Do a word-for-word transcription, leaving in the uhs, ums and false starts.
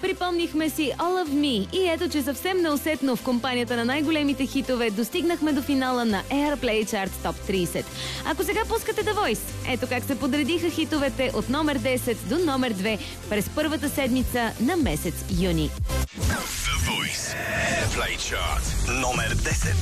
Припомнихме си All of Me и ето, че съвсем неусетно в компанията на най-големите хитове достигнахме до финала на Airplay Charts Top трийсет. Ако сега пускате The Voice, ето как се подредиха хитовете от номер десет до номер две през първата седмица на месец юни. The Voice Airplay Chart номер десет.